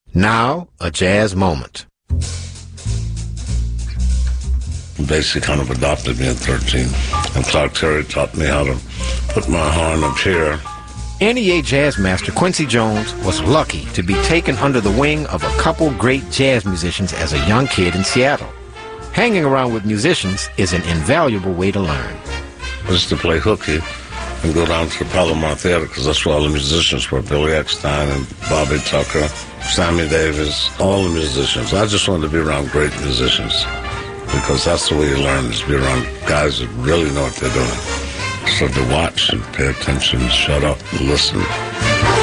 Now, a jazz moment. Basically kind of adopted me at 13. And Clark Terry taught me how to put my horn up here. NEA jazz master Quincy Jones was lucky to be taken under the wing of a couple great jazz musicians as a young kid in Seattle. Hanging around with musicians is an invaluable way to learn. I used to play hooky and go down to the Palomar Theater because that's where all the musicians were. Billy Eckstine and Bobby Tucker, Sammy Davis, all the musicians. I just wanted to be around great musicians because that's the way you learn, is be around guys that really know what they're doing. So to watch and pay attention, shut up, and listen.